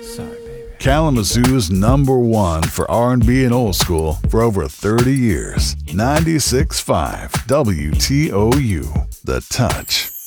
Kalamazoo's #1 for R&B and old school for over 30 years. 96.5 WTOU. The Touch.